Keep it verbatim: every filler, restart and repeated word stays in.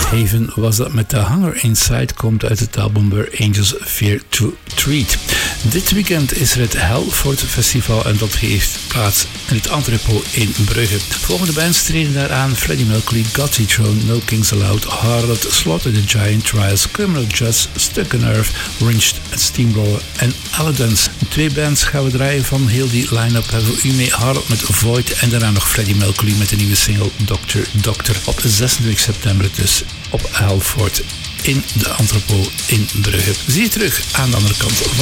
Haven was dat met The Hunger Inside, komt uit het album Where Angels Fear to Treat. Dit weekend is er het Hellfort Festival en dat heeft plaats in het Entrepot in Brugge. Volgende bands treden daaraan: Freddie Mercury, God's Throne, No Kings Allowed, Harlot, Slaughter the Giant, Trials, Criminal Justice, Stuck on Earth, Wrenched, Steamroller en Alledance. Twee bands gaan we draaien van heel die line-up. Hebben we u mee Harlot met Void en daarna nog Freddie Mercury met de nieuwe single Doctor Doctor. Op zesentwintig september dus op Hellfort in de Entrepot in Brugge. Zie je terug aan de andere kant van